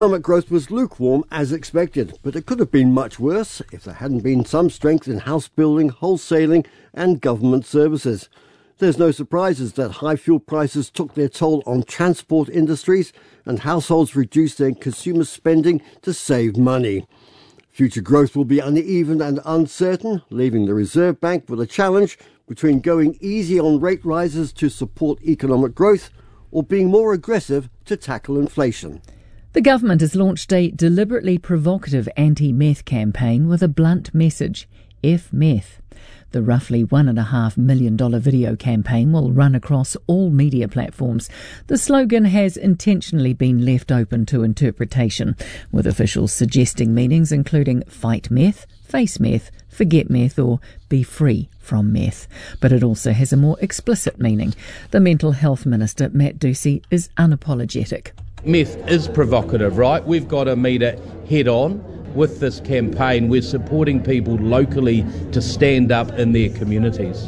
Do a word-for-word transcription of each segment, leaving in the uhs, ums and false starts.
Economic growth was lukewarm as expected, but it could have been much worse if there hadn't been some strength in house building, wholesaling and government services. There's no surprises that high fuel prices took their toll on transport industries and households reduced their consumer spending to save money. Future growth will be uneven and uncertain, leaving the Reserve Bank with a challenge between going easy on rate rises to support economic growth or being more aggressive to tackle inflation. The government has launched a deliberately provocative anti-meth campaign with a blunt message: F meth. The roughly one and a half million dollar video campaign will run across all media platforms. The slogan has intentionally been left open to interpretation, with officials suggesting meanings including fight meth, face meth, forget meth or be free from meth. But it also has a more explicit meaning. The Mental Health Minister, Matt Ducey, is unapologetic. Meth is provocative, right? We've got to meet it head on with this campaign. We're supporting people locally to stand up in their communities.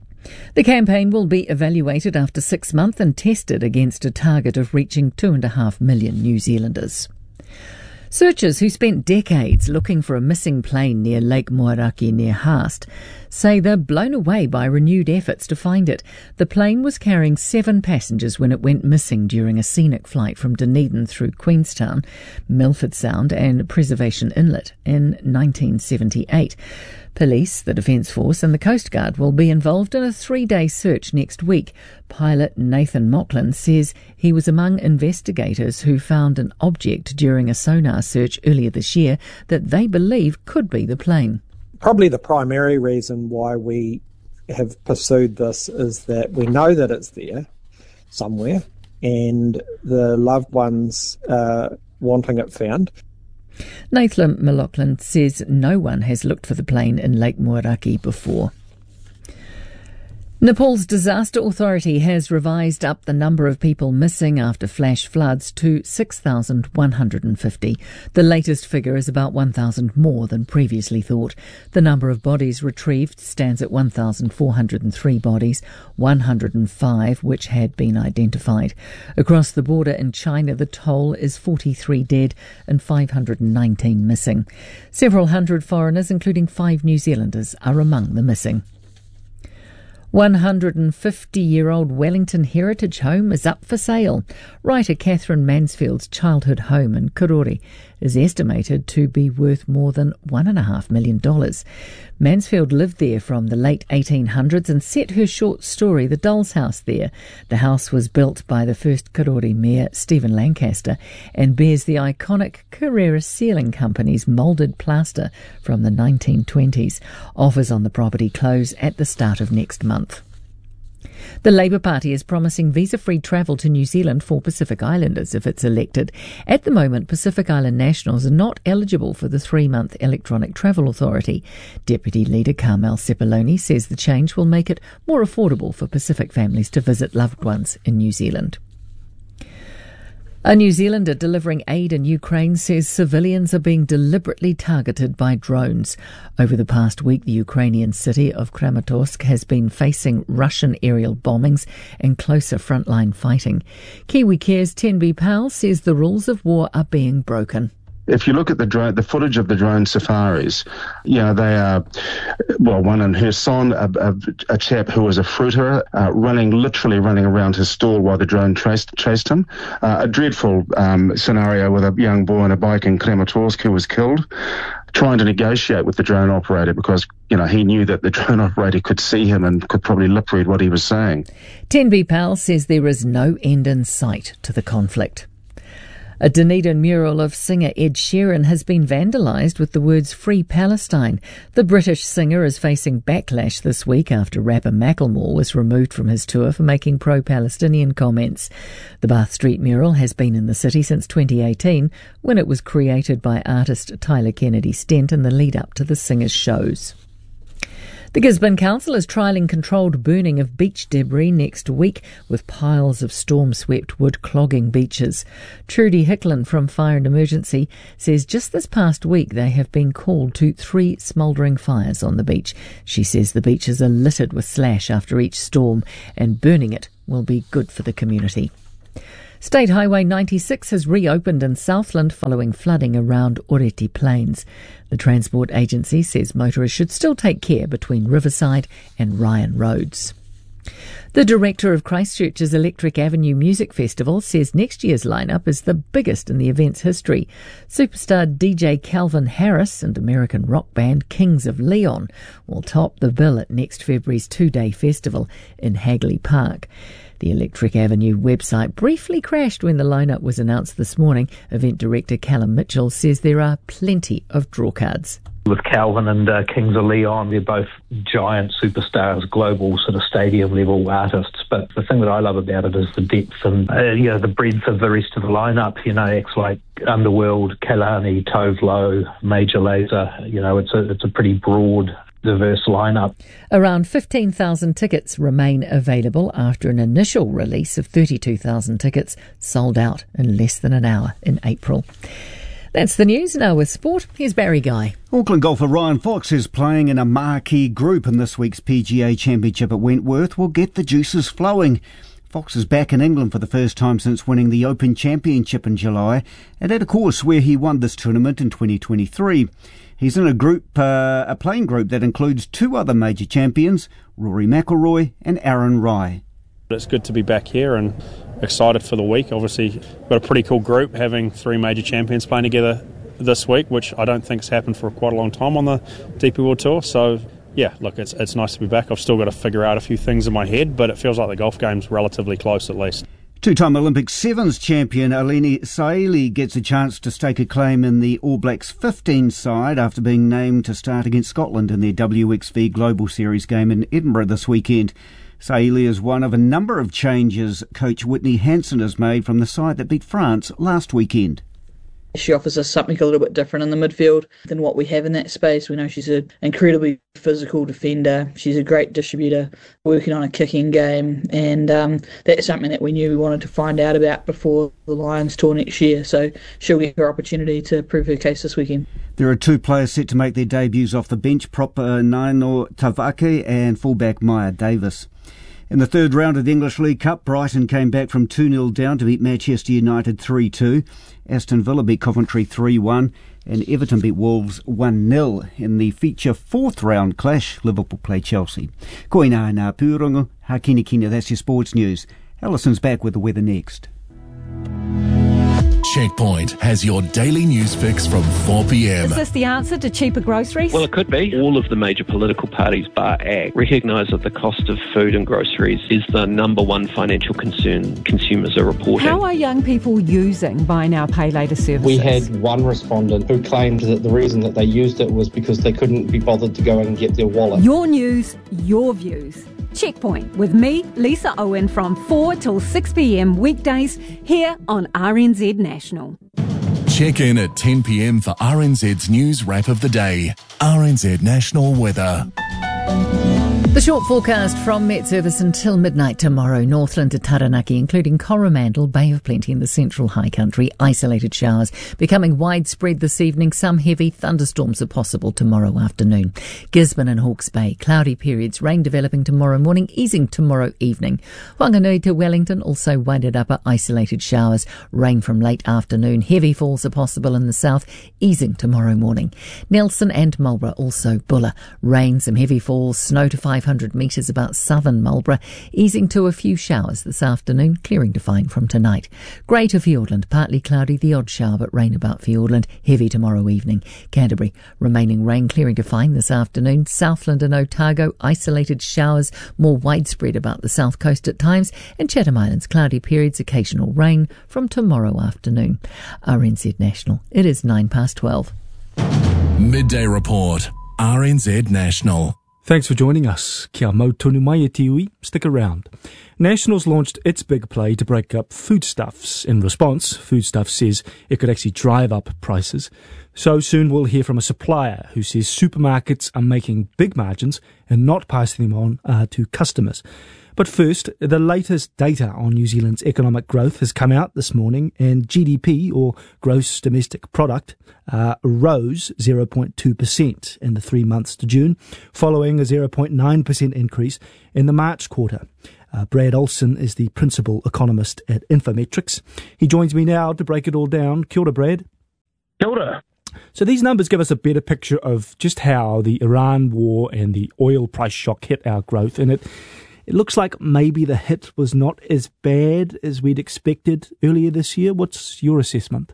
The campaign will be evaluated after six months and tested against a target of reaching two and a half million New Zealanders. Searchers who spent decades looking for a missing plane near Lake Moeraki near Haast say they're blown away by renewed efforts to find it. The plane was carrying seven passengers when it went missing during a scenic flight from Dunedin through Queenstown, Milford Sound and Preservation Inlet in nineteen seventy-eight. Police, the Defence Force and the Coast Guard will be involved in a three-day search next week. Pilot Nathan Mocklin says he was among investigators who found an object during a sonar search earlier this year that they believe could be the plane. Probably the primary reason why we have pursued this is that we know that it's there somewhere and the loved ones are wanting it found. Nathan McLaughlin says no one has looked for the plane in Lake Moeraki before. Nepal's disaster authority has revised up the number of people missing after flash floods to six thousand one hundred fifty. The latest figure is about one thousand more than previously thought. The number of bodies retrieved stands at one thousand four hundred three bodies, one hundred five which had been identified. Across the border in China, the toll is forty-three dead and five hundred nineteen missing. Several hundred foreigners, including five New Zealanders, are among the missing. one hundred fifty-year-old Wellington Heritage Home is up for sale. Writer Catherine Mansfield's childhood home in Karori is estimated to be worth more than one and a half million dollars. Mansfield lived there from the late eighteen hundreds and set her short story, The Doll's House, there. The house was built by the first Karori mayor, Stephen Lancaster, and bears the iconic Carrera Ceiling Company's moulded plaster from the nineteen twenties. Offers on the property close at the start of next month. The Labour Party is promising visa-free travel to New Zealand for Pacific Islanders if it's elected. At the moment, Pacific Island nationals are not eligible for the three-month Electronic Travel Authority. Deputy Leader Carmel Sepuloni says the change will make it more affordable for Pacific families to visit loved ones in New Zealand. A New Zealander delivering aid in Ukraine says civilians are being deliberately targeted by drones. Over the past week, the Ukrainian city of Kramatorsk has been facing Russian aerial bombings and closer frontline fighting. Kiwi Care's Tenby Powell says the rules of war are being broken. If you look at the drone, the footage of the drone safaris, you know, they are, well, one in Kherson, a, a, a chap who was a fruiterer, uh, running, literally running around his stall while the drone traced, chased him. Uh, a dreadful um, scenario with a young boy on a bike in Kramatorsk who was killed, trying to negotiate with the drone operator because, you know, he knew that the drone operator could see him and could probably lip read what he was saying. Tenby Powell says there is no end in sight to the conflict. A Dunedin mural of singer Ed Sheeran has been vandalised with the words Free Palestine. The British singer is facing backlash this week after rapper Macklemore was removed from his tour for making pro-Palestinian comments. The Bath Street mural has been in the city since twenty eighteen, when it was created by artist Tyler Kennedy Stent in the lead-up to the singer's shows. The Gisborne Council is trialling controlled burning of beach debris next week, with piles of storm-swept wood clogging beaches. Trudy Hicklin from Fire and Emergency says just this past week they have been called to three smouldering fires on the beach. She says the beaches are littered with slash after each storm, and burning it will be good for the community. State Highway ninety-six has reopened in Southland following flooding around Oreti Plains. The Transport Agency says motorists should still take care between Riverside and Ryan Roads. The director of Christchurch's Electric Avenue Music Festival says next year's lineup is the biggest in the event's history. Superstar D J Calvin Harris and American rock band Kings of Leon will top the bill at next February's two-day festival in Hagley Park. The Electric Avenue website briefly crashed when the lineup was announced this morning. Event director Callum Mitchell says there are plenty of drawcards. With Calvin and uh, Kings of Leon, they're both giant superstars, global sort of stadium-level artists. But the thing that I love about it is the depth and uh, you know, the breadth of the rest of the lineup. You know, acts like Underworld, Kalani, Tove Lo, Major Lazer. You know, it's a it's a pretty broad, diverse lineup. Around fifteen thousand tickets remain available after an initial release of thirty-two thousand tickets sold out in less than an hour in April. That's the news. Now with sport, here's Barry Guy. Auckland golfer Ryan Fox is playing in a marquee group in this week's P G A Championship at Wentworth will get the juices flowing. Fox is back in England for the first time since winning the Open Championship in July and at a course where he won this tournament in twenty twenty-three. He's in a group, uh, a playing group that includes two other major champions, Rory McIlroy and Aaron Rai. It's good to be back here and excited for the week. Obviously, got a pretty cool group having three major champions playing together this week, which I don't think has happened for quite a long time on the D P World Tour. So, yeah, look, it's it's nice to be back. I've still got to figure out a few things in my head, but it feels like the golf game's relatively close at least. Two-time Olympic sevens champion Aleni Saili gets a chance to stake a claim in the All Blacks fifteen side after being named to start against Scotland in their W X V Global Series game in Edinburgh this weekend. Saili is one of a number of changes coach Whitney Hansen has made from the side that beat France last weekend. She offers us something a little bit different in the midfield than what we have in that space. We know she's an incredibly physical defender. She's a great distributor, working on a kicking game, and um, that's something that we knew we wanted to find out about before the Lions tour next year. So she'll get her opportunity to prove her case this weekend. There are two players set to make their debuts off the bench, prop uh, Naino Tavake and fullback Maya Davis. In the third round of the English League Cup, Brighton came back from two nil down to beat Manchester United three two. Aston Villa beat Coventry three one and Everton beat Wolves one nil. In the feature fourth round clash, Liverpool play Chelsea. Koina na Pūrongo, Hakini Kina, that's your sports news. Allison's back with the weather next. Checkpoint has your daily news fix from four p.m. Is this the answer to cheaper groceries? Well, it could be. All of the major political parties, bar A, recognise that the cost of food and groceries is the number one financial concern consumers are reporting. How are young people using Buy Now, Pay Later services? We had one respondent who claimed that the reason that they used it was because they couldn't be bothered to go and get their wallet. Your news, your views. Checkpoint with me, Lisa Owen, from four till six p.m. weekdays here on R N Z National. Check in at ten p.m. for R N Z's news wrap of the day. R N Z National Weather. The short forecast from Met Service until midnight tomorrow. Northland to Taranaki, including Coromandel, Bay of Plenty in the central high country. Isolated showers becoming widespread this evening. Some heavy thunderstorms are possible tomorrow afternoon. Gisborne and Hawke's Bay, cloudy periods. Rain developing tomorrow morning, easing tomorrow evening. Whanganui to Wellington, also Wairarapa, isolated showers. Rain from late afternoon. Heavy falls are possible in the south, easing tomorrow morning. Nelson and Marlborough, also Buller. Rain, some heavy falls, snow to five hundred metres about southern Marlborough, easing to a few showers this afternoon, clearing to fine from tonight. Grey to Fiordland, partly cloudy, the odd shower, but rain about Fiordland, heavy tomorrow evening. Canterbury, remaining rain, clearing to fine this afternoon. Southland and Otago, isolated showers, more widespread about the south coast at times. And Chatham Islands, cloudy periods, occasional rain from tomorrow afternoon. R N Z National, it is nine past twelve. Midday Report, R N Z National. Thanks for joining us. Kia mau tonu mai e te ui. Stick around. Nationals launched its big play to break up foodstuffs. In response, Foodstuffs says it could actually drive up prices. So soon we'll hear from a supplier who says supermarkets are making big margins and not passing them on uh, to customers. But first, the latest data on New Zealand's economic growth has come out this morning, and G D P, or gross domestic product, uh, rose zero point two percent in the three months to June, following a zero point nine percent increase in the March quarter. Uh, Brad Olsen is the principal economist at Infometrics. He joins me now to break it all down. Kia ora, Brad. Kia ora. So these numbers give us a better picture of just how the Iran war and the oil price shock hit our growth, and it it looks like maybe the hit was not as bad as we'd expected earlier this year. What's your assessment?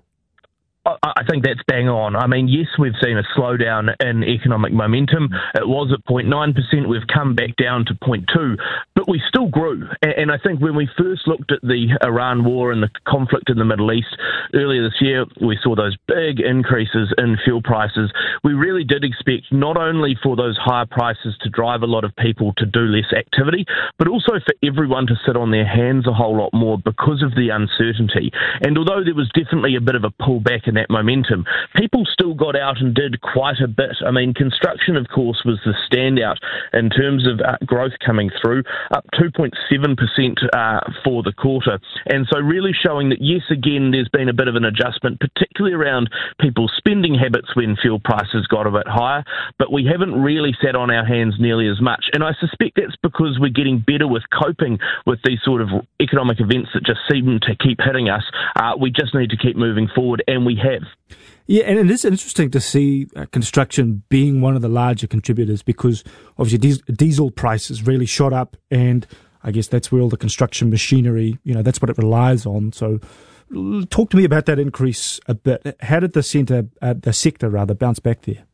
I think that's bang on. I mean, yes, we've seen a slowdown in economic momentum. It was at zero point nine percent. We've come back down to zero point two, but we still grew. And I think when we first looked at the Iran war and the conflict in the Middle East earlier this year, we saw those big increases in fuel prices. We really did expect not only for those higher prices to drive a lot of people to do less activity, but also for everyone to sit on their hands a whole lot more because of the uncertainty. And although there was definitely a bit of a pullback in that momentum, people still got out and did quite a bit. I mean, construction, of course, was the standout in terms of uh, growth coming through, up two point seven percent uh, for the quarter. And so really showing that, yes, again, there's been a bit of an adjustment, particularly around people's spending habits when fuel prices got a bit higher, but we haven't really sat on our hands nearly as much. And I suspect that's because we're getting better with coping with these sort of economic events that just seem to keep hitting us. Uh, we just need to keep moving forward, and we have. Yeah, and it is interesting to see uh, construction being one of the larger contributors because obviously diesel, diesel prices really shot up, and I guess that's where all the construction machinery, you know, that's what it relies on. So talk to me about that increase a bit. How did the centre, uh, the sector rather, bounce back there?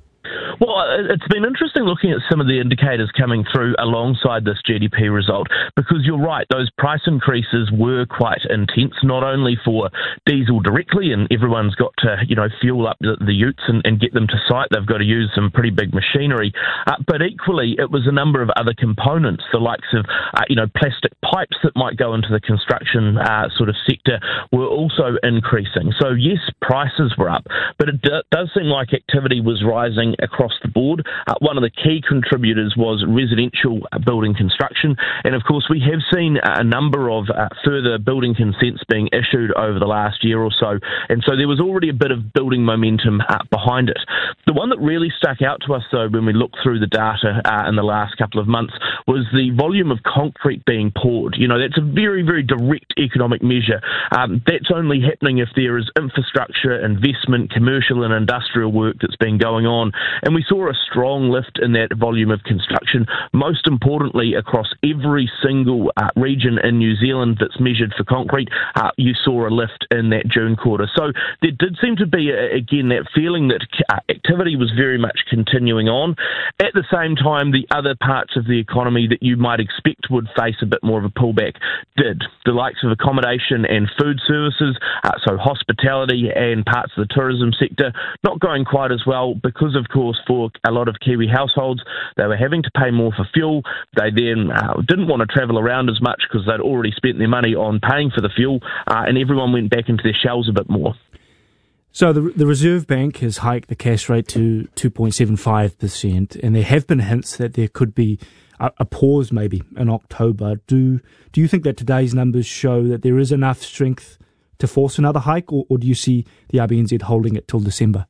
Well, it's been interesting looking at some of the indicators coming through alongside this G D P result, because you're right, those price increases were quite intense, not only for diesel directly, and everyone's got to, you know, fuel up the, the utes and, and get them to site. They've got to use some pretty big machinery. Uh, but equally, it was a number of other components, the likes of, uh, you know, plastic pipes that might go into the construction uh, sort of sector were also increasing. So yes, prices were up, but it d- does seem like activity was rising across the board. Uh, one of the key contributors was residential building construction, and of course we have seen a number of uh, further building consents being issued over the last year or so, and so there was already a bit of building momentum uh, behind it. The one that really stuck out to us though when we looked through the data uh, in the last couple of months was the volume of concrete being poured. You know, that's a very, very direct economic measure. Um, that's only happening if there is infrastructure, investment, commercial and industrial work that's been going on. And we saw a strong lift in that volume of construction, most importantly across every single uh, region in New Zealand that's measured for concrete. Uh, you saw a lift in that June quarter. So there did seem to be, uh, again, that feeling that uh, activity was very much continuing on. At the same time, the other parts of the economy that you might expect would face a bit more of a pullback did. The likes of accommodation and food services, uh, so hospitality and parts of the tourism sector, not going quite as well because, of course, for a lot of Kiwi households, they were having to pay more for fuel. They then uh, didn't want to travel around as much because they'd already spent their money on paying for the fuel, uh, and everyone went back into their shells a bit more. So the the Reserve Bank has hiked the cash rate to two point seven five percent, and there have been hints that there could be a, a pause maybe in October. Do do you think that today's numbers show that there is enough strength to force another hike, or, or do you see the R B N Z holding it till December?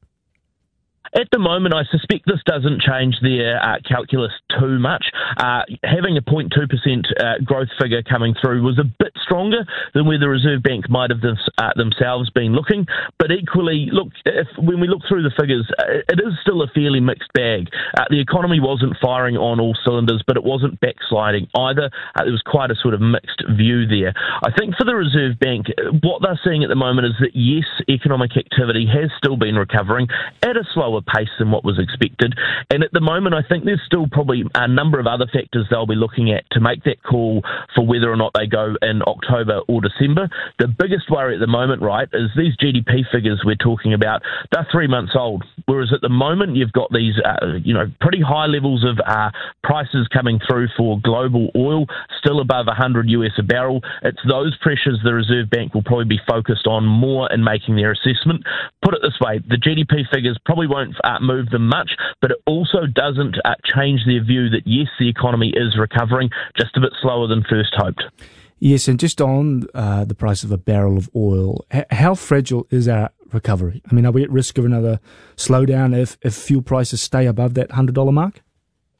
At the moment, I suspect this doesn't change their uh, calculus too much. Uh, having a zero point two percent uh, growth figure coming through was a bit stronger than where the Reserve Bank might have this, uh, themselves been looking. But equally, look, if, when we look through the figures, uh, it is still a fairly mixed bag. Uh, the economy wasn't firing on all cylinders, but it wasn't backsliding either. Uh, there was quite a sort of mixed view there. I think for the Reserve Bank, what they're seeing at the moment is that, yes, economic activity has still been recovering at a slower pace than what was expected, and at the moment I think there's still probably a number of other factors they'll be looking at to make that call for whether or not they go in October or December. The biggest worry at the moment, right, is these G D P figures we're talking about, they're three months old, whereas at the moment you've got these uh, you know pretty high levels of uh, prices coming through for global oil, still above one hundred US a barrel. It's those pressures the Reserve Bank will probably be focused on more in making their assessment. Put it this way, the G D P figures probably won't uh, move them much, but it also doesn't uh, change their view that, yes, the economy is recovering, just a bit slower than first hoped. Yes, and just on uh, the price of a barrel of oil, h- how fragile is our recovery? I mean, are we at risk of another slowdown if, if fuel prices stay above that one hundred dollars mark?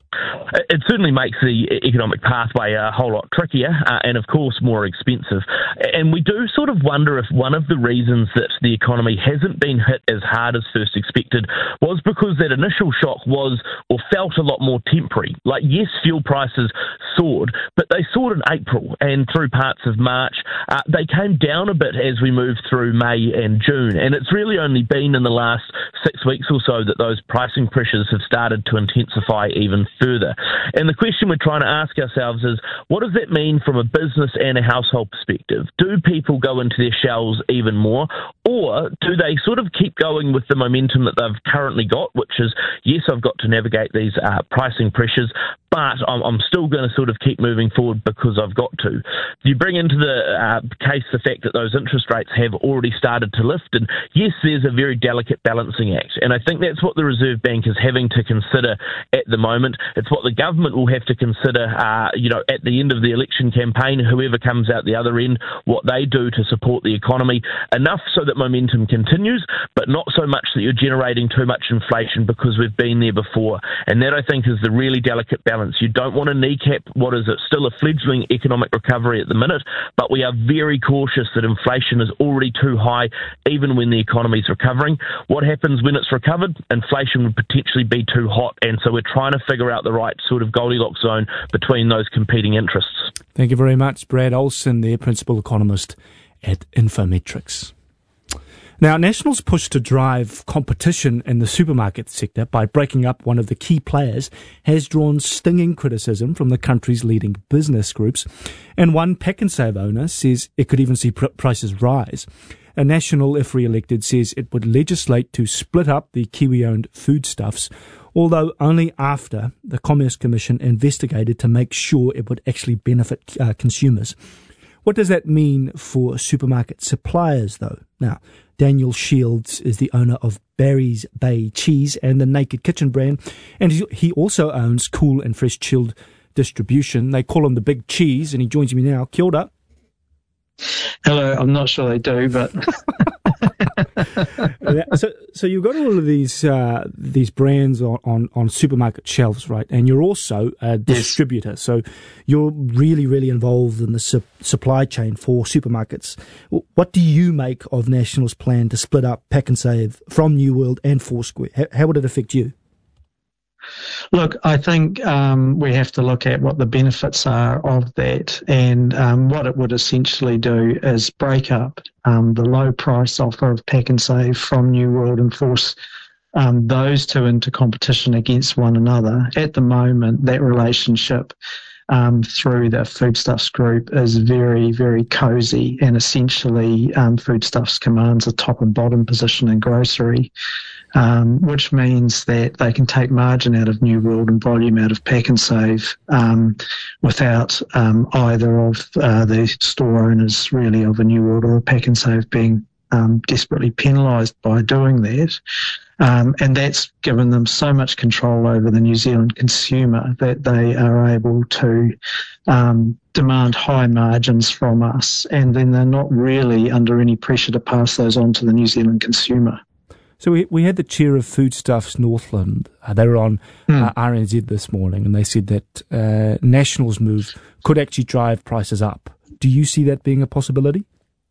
It certainly makes the economic pathway a whole lot trickier uh, and, of course, more expensive. And we do sort of wonder if one of the reasons that the economy hasn't been hit as hard as first expected was because that initial shock was or felt a lot more temporary. Like, yes, fuel prices soared, but they soared in April and through parts of March. Uh, they came down a bit as we moved through May and June. And it's really only been in the last six weeks or so that those pricing pressures have started to intensify even further. And the question we're trying to ask ourselves is, what does that mean from a business and a household perspective? Do people go into their shells even more, or do they sort of keep going with the momentum that they've currently got, which is, yes, I've got to navigate these uh, pricing pressures, but I'm, I'm still going to sort of keep moving forward because I've got to. You bring into the uh, case the fact that those interest rates have already started to lift, and yes, there's a very delicate balancing act, and I think that's what the Reserve Bank is having to consider at the moment. It's what the government will have to consider, uh, you know, at the end of the election campaign, whoever comes out the other end, what they do to support the economy, enough so that momentum continues, but not so much that you're generating too much inflation because we've been there before. And that, I think, is the really delicate balance. You don't want to kneecap what is still a fledgling economic recovery at the minute, but we are very cautious that inflation is already too high, even when the economy is recovering. What happens when it's recovered? Inflation would potentially be too hot, and so we're trying to figure out the right sort of Goldilocks zone between those competing interests. Thank you very much, Brad Olsen, the Principal Economist at Infometrics. Now, National's push to drive competition in the supermarket sector by breaking up one of the key players has drawn stinging criticism from the country's leading business groups, and one Pak'nSave owner says it could even see pr- prices rise. A National, if re-elected, says it would legislate to split up the Kiwi-owned foodstuffs, although only after the Commerce Commission investigated to make sure it would actually benefit uh, consumers. What does that mean for supermarket suppliers, though? Now, Daniel Shields is the owner of Barry's Bay Cheese and the Naked Kitchen brand, and he also owns Cool and Fresh Chilled Distribution. They call him the Big Cheese, and he joins me now. Kia ora. Hello, I'm not sure they do, but... so, so you've got all of these uh, these brands on, on, on supermarket shelves, right? And you're also a distributor, yes. So you're really, really involved in the su- supply chain for supermarkets. What do you make of National's plan to split up Pak'nSave from New World and Foursquare? How, how would it affect you? Look, I think um, we have to look at what the benefits are of that, and um, what it would essentially do is break up um, the low price offer of Pak'nSave from New World and force um, those two into competition against one another. At the moment, that relationship um, through the Foodstuffs Group is very, very cosy, and essentially um, Foodstuffs commands a top and bottom position in grocery. Um, which means that they can take margin out of New World and volume out of Pak'nSave um, without um, either of uh, the store owners really of a New World or a Pak'nSave being um, desperately penalised by doing that. Um, and that's given them so much control over the New Zealand consumer that they are able to um, demand high margins from us, and then they're not really under any pressure to pass those on to the New Zealand consumer. So we we had the chair of Foodstuffs Northland. Uh, they were on mm. uh, R N Z this morning, and they said that uh, National's move could actually drive prices up. Do you see that being a possibility?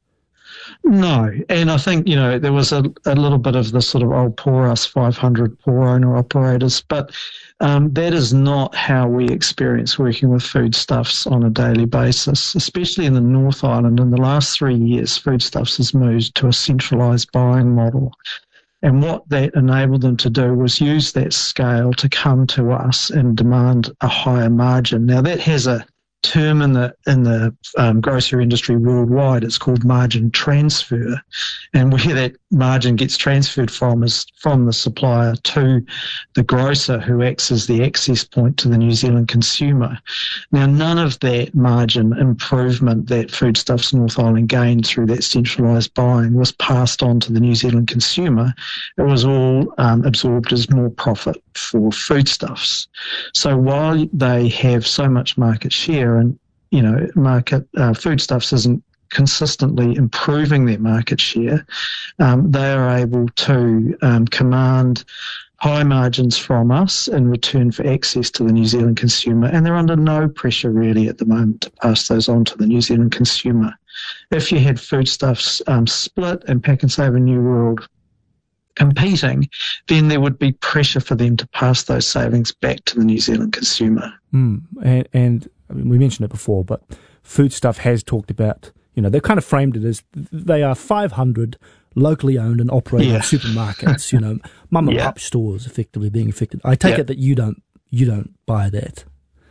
No, and I think, you know, there was a, a little bit of the sort of old poor us five hundred poor owner operators, but um, that is not how we experience working with Foodstuffs on a daily basis, especially in the North Island. In the last three years, Foodstuffs has moved to a centralised buying model. And what that enabled them to do was use that scale to come to us and demand a higher margin. Now, that has a term in the in the um, grocery industry worldwide. It's called margin transfer, and where that margin gets transferred from is from the supplier to the grocer, who acts as the access point to the New Zealand consumer. Now, none of that margin improvement that Foodstuffs North Island gained through that centralised buying was passed on to the New Zealand consumer. It was all um, absorbed as more profit for Foodstuffs. So while they have so much market share, and, you know, market uh, Foodstuffs isn't consistently improving their market share, um, they are able to um, command high margins from us in return for access to the New Zealand consumer, and they're under no pressure really at the moment to pass those on to the New Zealand consumer. If you had Foodstuffs um, Split and Pak'nSave and New World competing, then there would be pressure for them to pass those savings back to the New Zealand consumer. Mm, and, and I mean, we mentioned it before, but Foodstuff has talked about, you know, they've kind of framed it as they are five hundred locally owned and operated yeah. supermarkets, you know, mum and yeah. pop stores effectively being affected. I take yeah. it that you don't you don't buy that.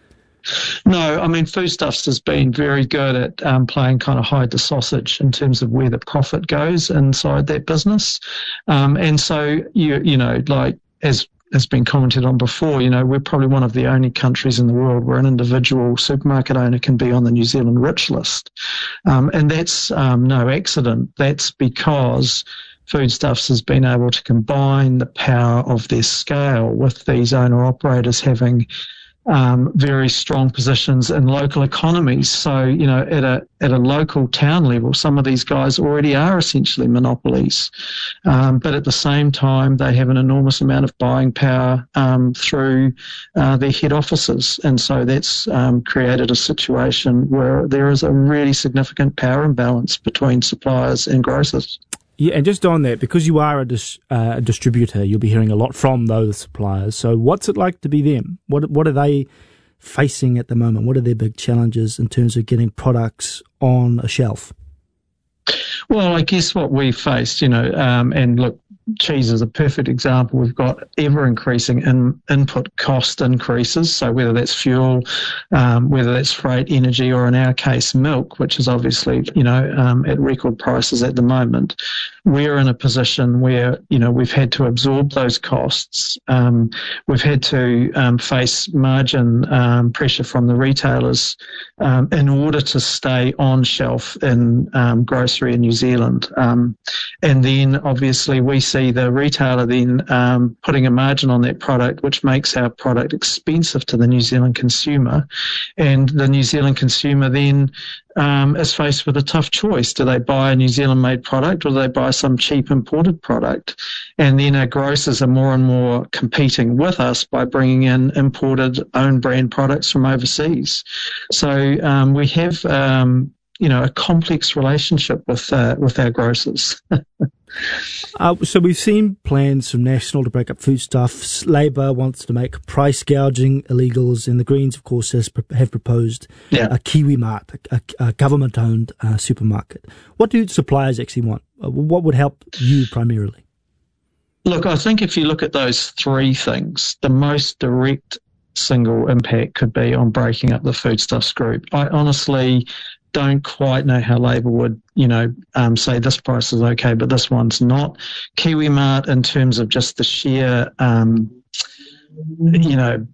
No, I mean, Foodstuffs has been very good at um, playing kind of hide the sausage in terms of where the profit goes inside that business. Um, and so, you you know, like as has been commented on before, you know, we're probably one of the only countries in the world where an individual supermarket owner can be on the New Zealand Rich List. Um, and that's um, no accident. That's because Foodstuffs has been able to combine the power of their scale with these owner-operators having Um, very strong positions in local economies. So, you know, at a at a local town level, some of these guys already are essentially monopolies. Um, but at the same time, they have an enormous amount of buying power um, through uh, their head offices. And so that's um, created a situation where there is a really significant power imbalance between suppliers and grocers. Yeah, and just on that, because you are a, dis, uh, a distributor, you'll be hearing a lot from those suppliers. So what's it like to be them? What what are they facing at the moment? What are their big challenges in terms of getting products on a shelf? Well, I guess what we faced, you know, um, and look, cheese is a perfect example. We've got ever-increasing in, input cost increases, so whether that's fuel, um, whether that's freight, energy, or in our case, milk, which is obviously, you know, um, at record prices at the moment, we're in a position where, you know, we've had to absorb those costs. Um, we've had to um, face margin um, pressure from the retailers um, in order to stay on shelf in um, grocery in New Zealand. Um, and then, obviously, we see the retailer then um, putting a margin on that product, which makes our product expensive to the New Zealand consumer. And the New Zealand consumer then um, is faced with a tough choice. Do they buy a New Zealand-made product or do they buy some cheap imported product? And then our grocers are more and more competing with us by bringing in imported own brand products from overseas. So um, we have, um, you know, a complex relationship with uh, with our grocers. Uh, so we've seen plans from National to break up Foodstuffs. Labour wants to make price gouging illegals, and the Greens, of course, has, have proposed yeah. a Kiwimart, a, a government-owned uh, supermarket. What do suppliers actually want? Uh, what would help you primarily? Look, I think if you look at those three things, the most direct single impact could be on breaking up the Foodstuffs group. I honestly don't quite know how Labour would, you know, um, say this price is okay, but this one's not. Kiwimart, in terms of just the sheer, um, you know,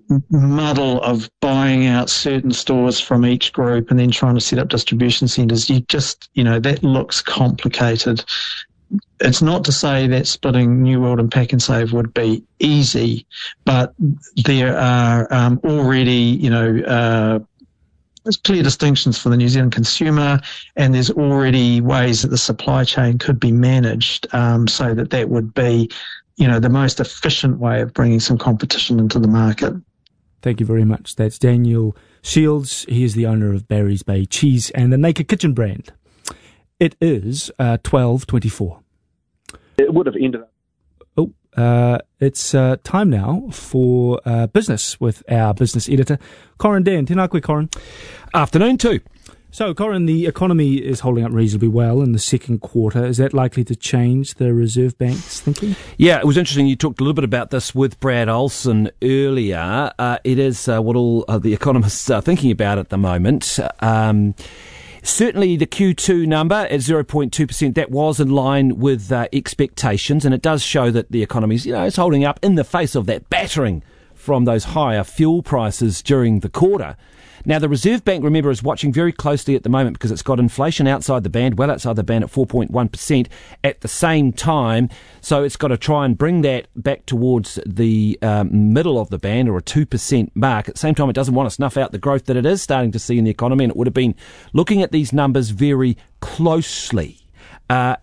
muddle of buying out certain stores from each group and then trying to set up distribution centres, you just, you know, that looks complicated. It's not to say that splitting New World and Pak'nSave would be easy, but there are um, already, you know, uh, there's clear distinctions for the New Zealand consumer, and there's already ways that the supply chain could be managed um, so that that would be, you know, the most efficient way of bringing some competition into the market. Thank you very much. That's Daniel Shields. He is the owner of Barry's Bay Cheese and the Naked Kitchen brand. It is uh, twelve twenty-four. It would have ended up. Oh, uh, it's uh, time now for uh, business with our business editor, Corin Dan. Tēnā koe, Corin. Afternoon too. So, Corin, the economy is holding up reasonably well in the second quarter. Is that likely to change the Reserve Bank's thinking? Yeah, it was interesting. You talked a little bit about this with Brad Olsen earlier. Uh, it is uh, what all uh, the economists are thinking about at the moment. Um, certainly the Q two number at zero point two percent, that was in line with uh, expectations, and it does show that the economy is, you know, is holding up in the face of that battering from those higher fuel prices during the quarter. Now, the Reserve Bank, remember, is watching very closely at the moment because it's got inflation outside the band, well outside the band at four point one percent at the same time. So it's got to try and bring that back towards the um, middle of the band, or a two percent mark. At the same time, it doesn't want to snuff out the growth that it is starting to see in the economy, and it would have been looking at these numbers very closely. Uh,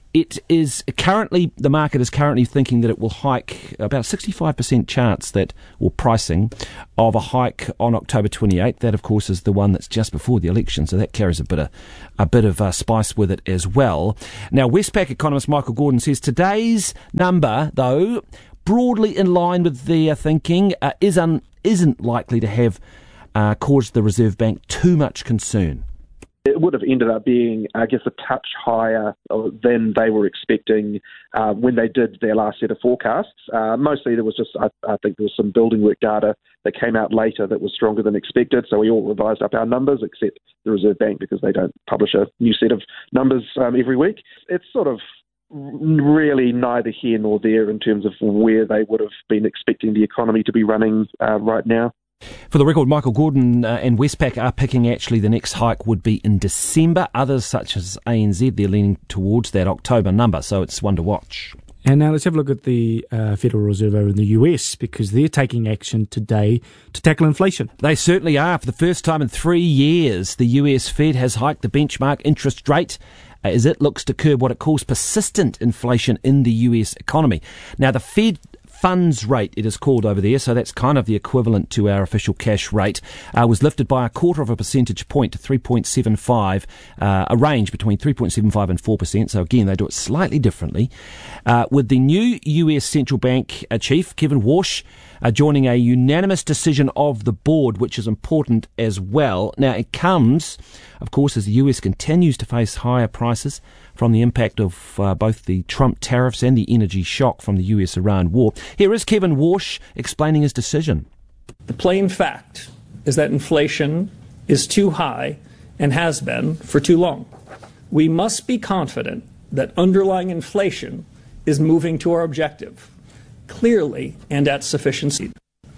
it is currently, the market is currently thinking that it will hike about sixty-five percent chance that, or pricing, of a hike on October twenty-eighth. That, of course, is the one that's just before the election, so that carries a bit of, a bit of uh, spice with it as well. Now, Westpac economist Michael Gordon says today's number, though, broadly in line with their thinking, uh, is un, isn't likely to have uh, caused the Reserve Bank too much concern. It would have ended up being, I guess, a touch higher than they were expecting uh, when they did their last set of forecasts. Uh, mostly there was just, I, I think there was some building work data that came out later that was stronger than expected, so we all revised up our numbers, except the Reserve Bank, because they don't publish a new set of numbers um, every week. It's sort of really neither here nor there in terms of where they would have been expecting the economy to be running uh, right now. For the record, Michael Gordon uh, and Westpac are picking actually the next hike would be in December. Others, such as A N Z, they're leaning towards that October number, so it's one to watch. And now let's have a look at the uh, Federal Reserve over in the U S, because they're taking action today to tackle inflation. They certainly are. For the first time in three years, the U S Fed has hiked the benchmark interest rate as it looks to curb what it calls persistent inflation in the U S economy. Now, the Fed funds rate, it is called over there, so that's kind of the equivalent to our official cash rate, uh, was lifted by a quarter of a percentage point to three point seven five, uh, a range between three point seven five and four percent. So again, they do it slightly differently. Uh, with the new U S Central Bank uh, chief, Kevin Warsh, uh, joining a unanimous decision of the board, which is important as well. Now, it comes, of course, as the U S continues to face higher prices from the impact of uh, both the Trump tariffs and the energy shock from the U S-Iran war. Here is Kevin Warsh explaining his decision. The plain fact is that inflation is too high and has been for too long. We must be confident that underlying inflation is moving to our objective, clearly and at sufficiency.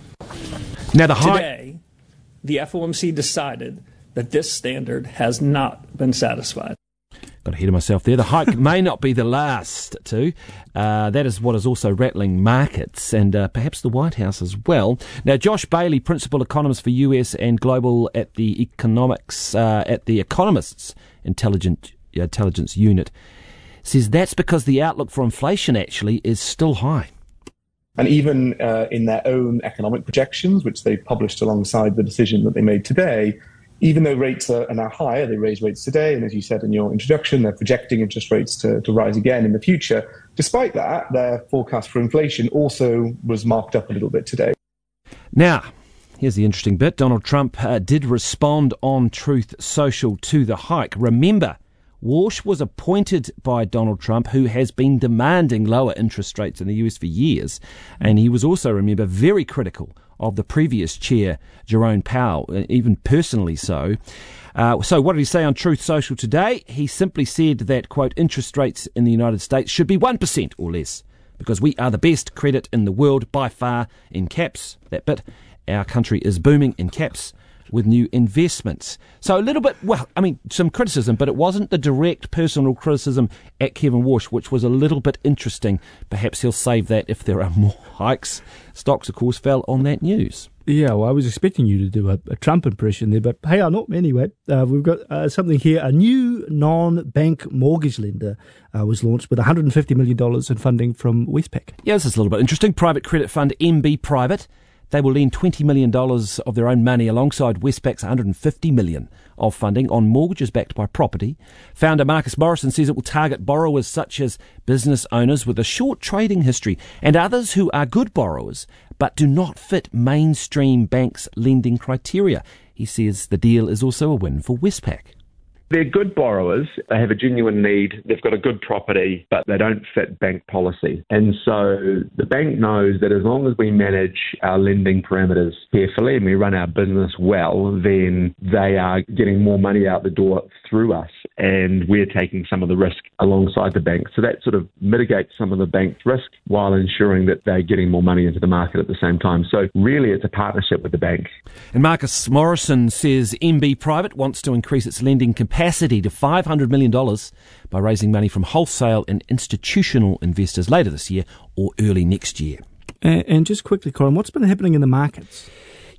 Now, the high- Today, the F O M C decided that this standard has not been satisfied. Got ahead of myself there. The hike may not be the last, too. Uh, that is what is also rattling markets and uh, perhaps the White House as well. Now, Josh Bailey, principal economist for U S and global at the economics uh, at the Economist's Intelligent, Intelligence Unit, says that's because the outlook for inflation actually is still high. And even uh, in their own economic projections, which they published alongside the decision that they made today, even though rates are, are now higher, they raised rates today, and as you said in your introduction, they're projecting interest rates to, to rise again in the future. Despite that, their forecast for inflation also was marked up a little bit today. Now, here's the interesting bit. Donald Trump uh, did respond on Truth Social to the hike. Remember, Warsh was appointed by Donald Trump, who has been demanding lower interest rates in the U S for years, and he was also, remember, very critical of the previous chair, Jerome Powell, even personally so. Uh, so what did he say on Truth Social today? He simply said that, quote, interest rates in the United States should be one percent or less, because we are the best credit in the world by far, in caps, that bit. Our country is booming, in caps, with new investments. So a little bit, well, I mean, some criticism, but it wasn't the direct personal criticism at Kevin Warsh, which was a little bit interesting. Perhaps he'll save that if there are more hikes. Stocks, of course, fell on that news. Yeah, well, I was expecting you to do a, a Trump impression there, but hey, I'm not anyway. Uh, we've got uh, something here. A new non-bank mortgage lender uh, was launched with one hundred fifty million dollars in funding from Westpac. Yeah, this is a little bit interesting. Private credit fund M B Private. They will lend twenty million dollars of their own money alongside Westpac's one hundred fifty million dollars of funding on mortgages backed by property. Founder Marcus Morrison says it will target borrowers such as business owners with a short trading history and others who are good borrowers but do not fit mainstream banks' lending criteria. He says the deal is also a win for Westpac. They're good borrowers. They have a genuine need. They've got a good property, but they don't fit bank policy. And so the bank knows that as long as we manage our lending parameters carefully and we run our business well, then they are getting more money out the door through us, and we're taking some of the risk alongside the bank. So that sort of mitigates some of the bank's risk while ensuring that they're getting more money into the market at the same time. So really it's a partnership with the bank. And Marcus Morrison says M B Private wants to increase its lending capacity to five hundred million dollars by raising money from wholesale and institutional investors later this year or early next year. And, and just quickly, Colin, what's been happening in the markets?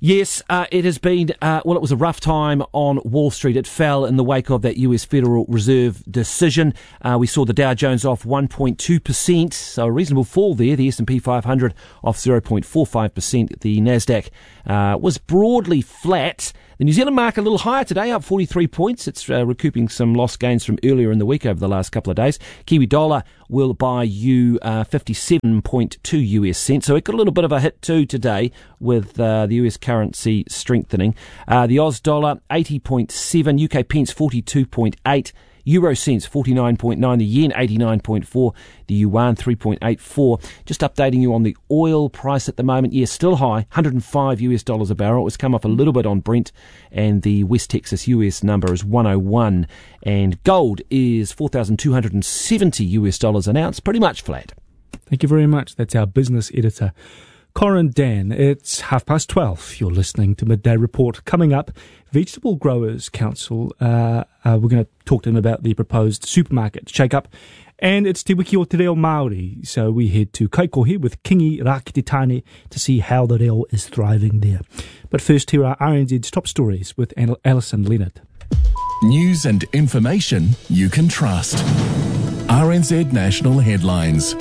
Yes, uh, it has been, uh, well, it was a rough time on Wall Street. It fell in the wake of that U S Federal Reserve decision. Uh, we saw the Dow Jones off one point two percent, so a reasonable fall there. The S and P five hundred off zero point four five percent. The Nasdaq uh, was broadly flat. The New Zealand market a little higher today, up forty-three points. It's uh, recouping some lost gains from earlier in the week over the last couple of days. Kiwi dollar will buy you uh, fifty-seven point two U S cents. So it got a little bit of a hit too today with uh, the U S currency strengthening. Uh, the Aus dollar eighty point seven, U K pence forty-two point eight. Euro cents forty-nine point nine, the yen eighty-nine point four, the yuan three point eight four. Just updating you on the oil price at the moment. Yes, still high, one hundred five US dollars a barrel. It's come off a little bit on Brent, and the West Texas U S number is one oh one. And gold is four thousand two hundred seventy US dollars an ounce, pretty much flat. Thank you very much. That's our business editor, Corin Dan. It's half past twelve. You're listening to Midday Report. Coming up, Vegetable Growers Council. Uh, uh, we're going to talk to them about the proposed supermarket shake-up. And it's Te Wiki o Te Reo Māori. So we head to Kaikohe with Kingi Rakititane to see how the reo is thriving there. But first, here are R N Z's top stories with Alison Leonard. News and information you can trust. R N Z National Headlines.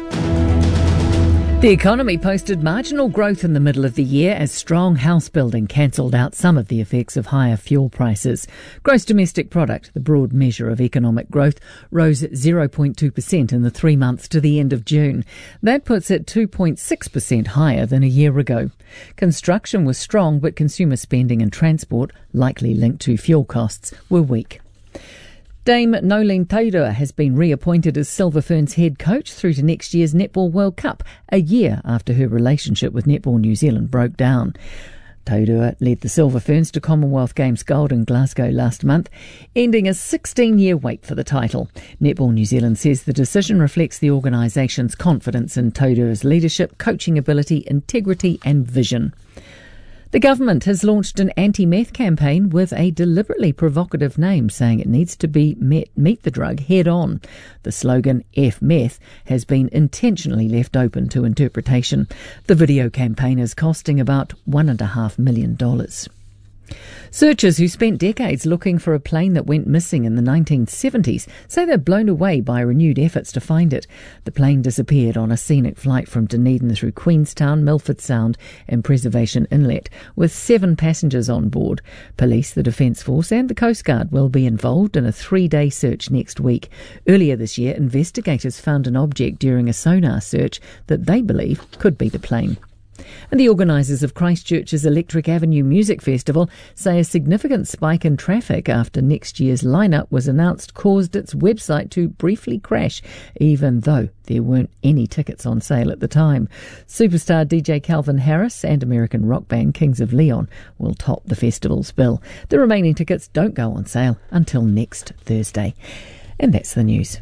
The economy posted marginal growth in the middle of the year as strong house building cancelled out some of the effects of higher fuel prices. Gross domestic product, the broad measure of economic growth, rose zero point two percent in the three months to the end of June. That puts it two point six percent higher than a year ago. Construction was strong, but consumer spending and transport, likely linked to fuel costs, were weak. Dame Nolene Taurua has been reappointed as Silver Ferns head coach through to next year's Netball World Cup, a year after her relationship with Netball New Zealand broke down. Taurua led the Silver Ferns to Commonwealth Games gold in Glasgow last month, ending a sixteen-year wait for the title. Netball New Zealand says the decision reflects the organisation's confidence in Taurua's leadership, coaching ability, integrity and vision. The government has launched an anti-meth campaign with a deliberately provocative name, saying it needs to be met, meet the drug head-on. The slogan F Meth has been intentionally left open to interpretation. The video campaign is costing about one and a half million dollars. Searchers who spent decades looking for a plane that went missing in the nineteen seventies say they're blown away by renewed efforts to find it. The plane disappeared on a scenic flight from Dunedin through Queenstown, Milford Sound and Preservation Inlet, with seven passengers on board. Police, the Defence Force and the Coast Guard will be involved in a three-day search next week. Earlier this year, investigators found an object during a sonar search that they believe could be the plane. And the organisers of Christchurch's Electric Avenue Music Festival say a significant spike in traffic after next year's lineup was announced caused its website to briefly crash, even though there weren't any tickets on sale at the time. Superstar D J Calvin Harris and American rock band Kings of Leon will top the festival's bill. The remaining tickets don't go on sale until next Thursday. And that's the news.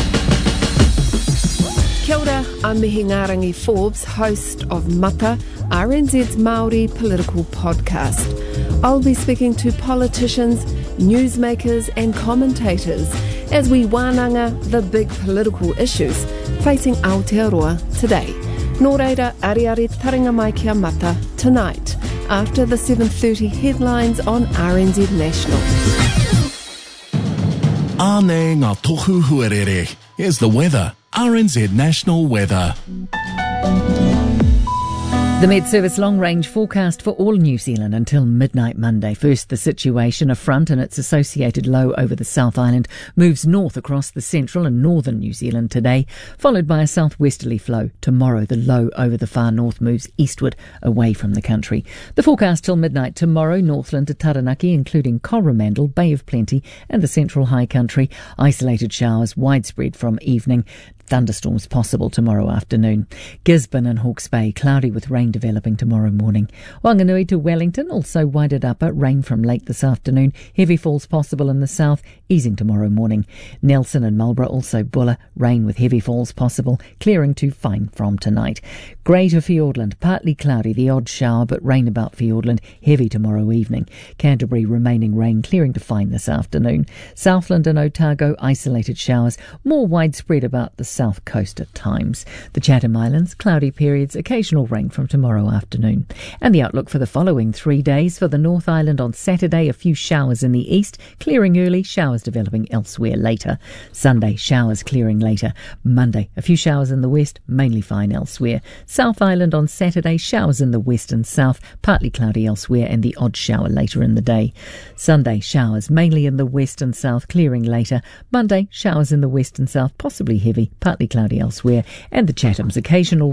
Kia ora, I'm Mihi Ngarangi Forbes, host of Mata, R N Z's Māori political podcast. I'll be speaking to politicians, newsmakers and commentators as we wānanga the big political issues facing Aotearoa today. Nō reira, ariari taringa mai kia Mata tonight after the seven thirty headlines on R N Z National. Āne ngā tohu huarere. Here's the weather. R N Z National Weather. The Met Service long-range forecast for all New Zealand until midnight Monday. First, the situation, a front and its associated low over the South Island, moves north across the central and northern New Zealand today, followed by a southwesterly flow. Tomorrow, the low over the far north moves eastward away from the country. The forecast till midnight tomorrow, Northland to Taranaki, including Coromandel, Bay of Plenty and the central high country. Isolated showers widespread from evening. Thunderstorms possible tomorrow afternoon. Gisborne and Hawke's Bay, cloudy with rain developing tomorrow morning. Wanganui to Wellington, also Waited Upper, rain from late this afternoon. Heavy falls possible in the south, easing tomorrow morning. Nelson and Marlborough, also Buller, rain with heavy falls possible, clearing to fine from tonight. Greater Fiordland, partly cloudy, the odd shower, but rain about Fiordland, heavy tomorrow evening. Canterbury, remaining rain, clearing to fine this afternoon. Southland and Otago, isolated showers, more widespread about the south. south coast at times. The Chatham Islands, cloudy periods, occasional rain from tomorrow afternoon. And the outlook for the following three days: for the North Island on Saturday, a few showers in the east, clearing early, showers developing elsewhere later. Sunday, showers clearing later. Monday, a few showers in the west, mainly fine elsewhere. South Island on Saturday, showers in the west and south, partly cloudy elsewhere, and the odd shower later in the day. Sunday, showers mainly in the west and south, clearing later. Monday, showers in the west and south, possibly heavy, partly cloudy elsewhere, and the Chatham's occasional